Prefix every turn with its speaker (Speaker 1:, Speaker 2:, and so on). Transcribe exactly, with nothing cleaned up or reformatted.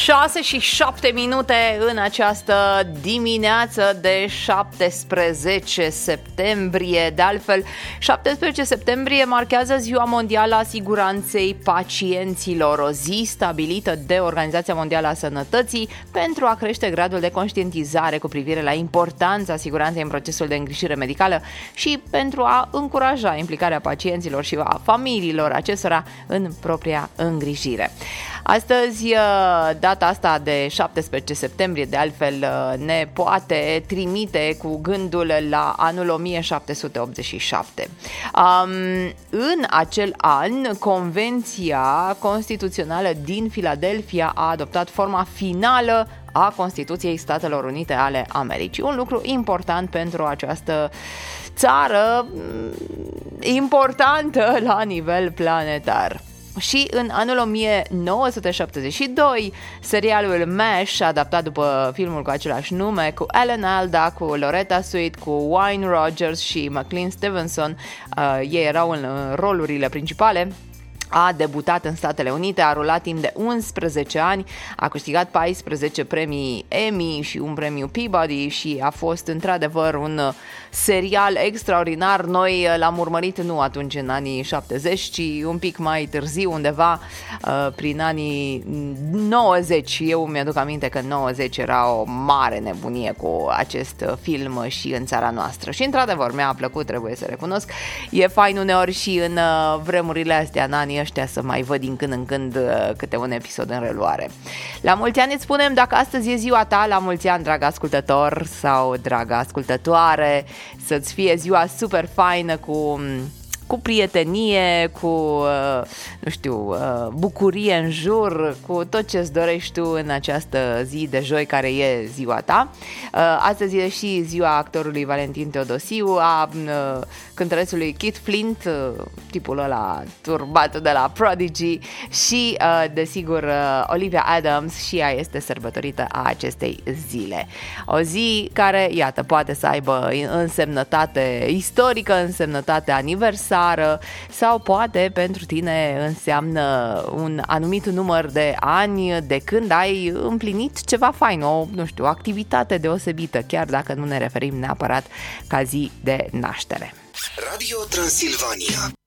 Speaker 1: șase și șapte minute în această dimineață de șaptesprezece septembrie. De altfel, șaptesprezece septembrie marchează Ziua Mondială a Siguranței Pacienților, o zi stabilită de Organizația Mondială a Sănătății pentru a crește gradul de conștientizare cu privire la importanța siguranței în procesul de îngrijire medicală și pentru a încuraja implicarea pacienților și a familiilor acestora în propria îngrijire. Astăzi, data asta de șaptesprezece septembrie, de altfel, ne poate trimite cu gândul la anul o mie șapte sute optzeci și șapte. Um, în acel an, Convenția Constituțională din Philadelphia a adoptat forma finală a Constituției Statelor Unite ale Americii. Un lucru important pentru această țară importantă la nivel planetar. Și în anul o mie nouă sute șaptezeci și doi, serialul MASH, adaptat după filmul cu același nume, cu Alan Alda, cu Loretta Swit, cu Wayne Rogers și McLean Stevenson, uh, ei erau în rolurile principale, a debutat în Statele Unite, a rulat timp de unsprezece ani, a câștigat paisprezece premii Emmy și un premiu Peabody și a fost într-adevăr un serial extraordinar. Noi l-am urmărit nu atunci în anii șaptezeci, ci un pic mai târziu, undeva uh, prin anii nouăzeci. Eu mi-aduc aminte că în nouăzeci era o mare nebunie cu acest film și în țara noastră. Și într-adevăr mi-a plăcut, trebuie să recunosc. E fain uneori și în uh, vremurile astea, în anii ăștia, să mai văd din când în când câte un episod în reluare. La mulți ani îți spunem, dacă astăzi e ziua ta, la mulți ani, drag ascultător sau dragă ascultătoare, să-ți fie ziua super faină, cu cu prietenie, cu, nu știu, bucurie în jur, cu tot ce-ți dorești tu în această zi de joi care e ziua ta. Astăzi e și ziua actorului Valentin Teodosiu, a cântărețului Keith Flint, tipul ăla turbat de la Prodigy, și, desigur, Olivia Adams, și ea este sărbătorită a acestei zile. O zi care, iată, poate să aibă însemnătate istorică, însemnătate aniversară, sau poate pentru tine înseamnă un anumit număr de ani de când ai împlinit ceva fain, o, nu știu, o activitate deosebită, chiar dacă nu ne referim neapărat ca zi de naștere.
Speaker 2: Radio Transilvania.